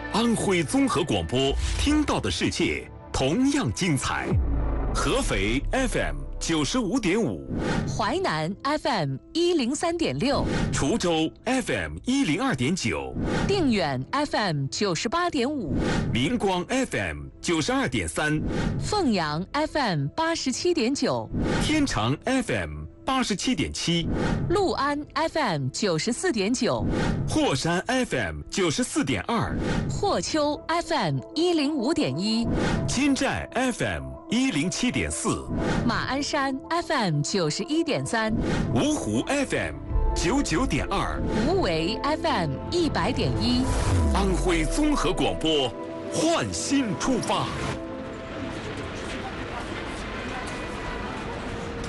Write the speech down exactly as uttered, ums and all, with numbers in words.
安徽综合广播，听到的世界同样精彩。合肥 F M 九十五点五， 淮南 F M 一零三点六， 滁州 F M 一零二点九， 定远 F M 九十八点五， 明光 F M 九十二点三， 凤阳 F M 八十七点九， 天长 F M 八十七点七， 六安 F M 九十四点九， 霍山 F M 九十四点二， 霍丘 F M 一零五点一， 金寨 F M 一零七点四， 马鞍山 F M 九十一点三， 芜湖 F M 九九点二， 无为 F M 一百点一， 安徽综合广播，焕新出发。